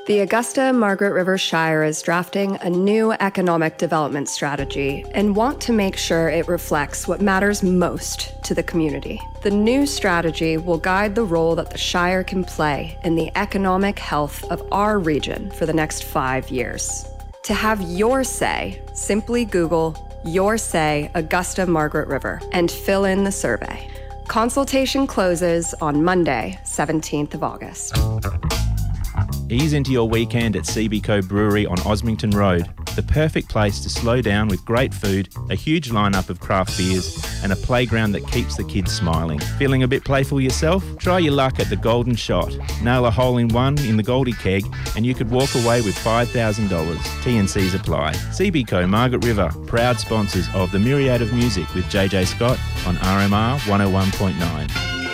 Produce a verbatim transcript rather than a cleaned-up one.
The Augusta Margaret River Shire is drafting a new economic development strategy and want to make sure it reflects what matters most to the community. The new strategy will guide the role that the Shire can play in the economic health of our region for the next five years. To have your say, simply Google Your Say Augusta Margaret River and fill in the survey. Consultation closes on Monday, seventeenth of August. Ease into your weekend at Seabeco Brewery on Osmington Road, the perfect place to slow down with great food, a huge lineup of craft beers, and a playground that keeps the kids smiling. Feeling a bit playful yourself? Try your luck at the Golden Shot. Nail a hole in one in the Goldie Keg, and you could walk away with five thousand dollars. T and C's apply. Seabeco Margaret River, proud sponsors of The Myriad of Music with J J Scott on R M R one oh one point nine.